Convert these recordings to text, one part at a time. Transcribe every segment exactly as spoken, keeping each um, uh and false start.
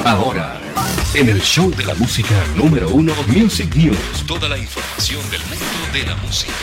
Ahora, en el show de la música número uno, Music News. Toda la información del mundo de la música.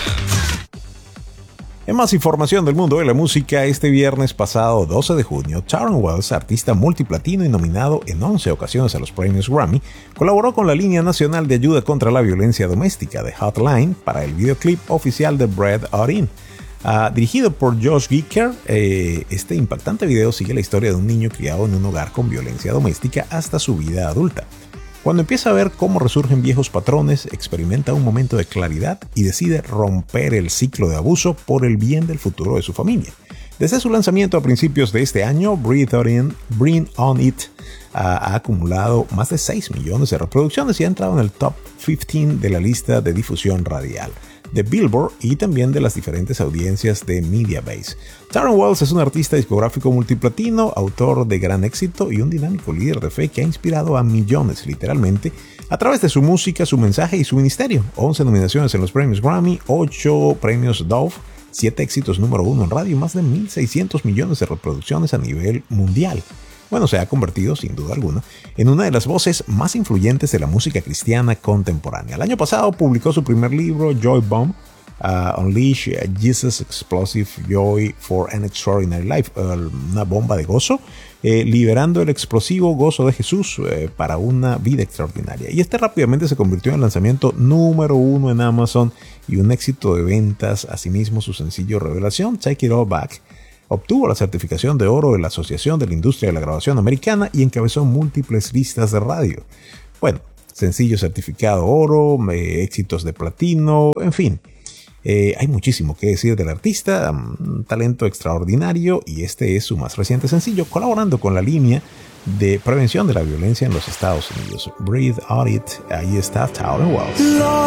En más información del mundo de la música, este viernes pasado doce de junio, Tauren Wells, artista multiplatino y nominado en once ocasiones a los premios Grammy, colaboró con la línea nacional de ayuda contra la violencia doméstica de Hotline para el videoclip oficial de Bread Out In. Uh, dirigido por Josh Gicker, eh, este impactante video sigue la historia de un niño criado en un hogar con violencia doméstica hasta su vida adulta. Cuando empieza a ver cómo resurgen viejos patrones, experimenta un momento de claridad y decide romper el ciclo de abuso por el bien del futuro de su familia. Desde su lanzamiento a principios de este año, Breathe On It, Bring On It ha, ha acumulado más de seis millones de reproducciones y ha entrado en el top quince de la lista de difusión radial de Billboard y también de las diferentes audiencias de Mediabase. Tauren Wells es un artista discográfico multiplatino, autor de gran éxito y un dinámico líder de fe que ha inspirado a millones, literalmente, a través de su música, su mensaje y su ministerio. once nominaciones en los premios Grammy, ocho premios Dove, siete éxitos número uno en radio y más de mil seiscientos millones de reproducciones a nivel mundial. Bueno, se ha convertido, sin duda alguna, en una de las voces más influyentes de la música cristiana contemporánea. El año pasado publicó su primer libro, Joy Bomb, uh, Unleash Jesus' Explosive Joy for an Extraordinary Life, uh, una bomba de gozo, eh, liberando el explosivo gozo de Jesús eh, para una vida extraordinaria. Y este rápidamente se convirtió en el lanzamiento número uno en Amazon y un éxito de ventas. Asimismo, su sencillo revelación, Take It All Back, obtuvo la certificación de oro de la Asociación de la Industria de la Grabación Americana y encabezó múltiples listas de radio. Bueno, sencillo certificado oro, eh, éxitos de platino, en fin. Eh, hay muchísimo que decir del artista, un talento extraordinario, y este es su más reciente sencillo, colaborando con la línea de prevención de la violencia en los Estados Unidos. Breathe On It, ahí está Tauren Wells.